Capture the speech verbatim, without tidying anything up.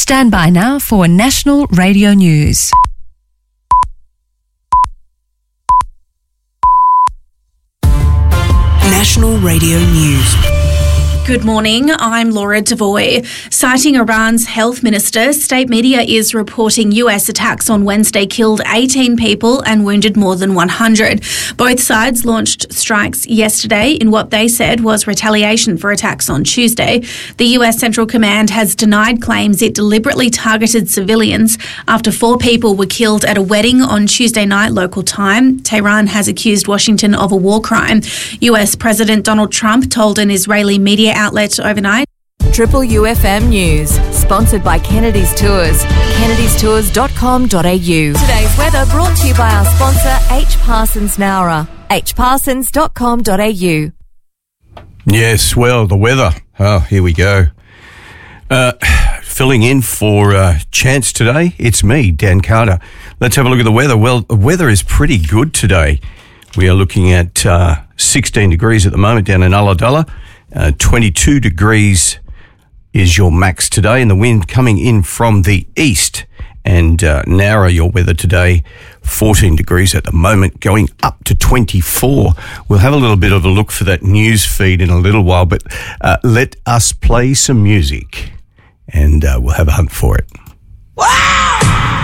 Stand by now for National Radio News. National Radio News. Good morning, I'm Laura Devoy. Citing Iran's health minister, state media is reporting U S attacks on Wednesday killed eighteen people and wounded more than one hundred. Both sides launched strikes yesterday in what they said was retaliation for attacks on Tuesday. The U S Central Command has denied claims it deliberately targeted civilians after four people were killed at a wedding on Tuesday night local time. Tehran has accused Washington of a war crime. U S President Donald Trump told an Israeli media outlet overnight. Triple U F M News, sponsored by Kennedy's Tours, kennedys tours dot com dot a u. Today's weather brought to you by our sponsor, H. Parsons Nowra, h parsons dot com dot a u. Yes, well, the weather. Oh, here we go. Uh, filling in for uh, Chance today, it's me, Dan Carter. Let's have a look at the weather. Well, the weather is pretty good today. We are looking at uh, sixteen degrees at the moment down in Ulladulla. Uh, twenty-two degrees is your max today, and the wind coming in from the east. And uh, Nowra, your weather today, fourteen degrees at the moment, going up to twenty-four. We'll have a little bit of a look for that news feed in a little while, but uh, let us play some music, and uh, we'll have a hunt for it. Wow!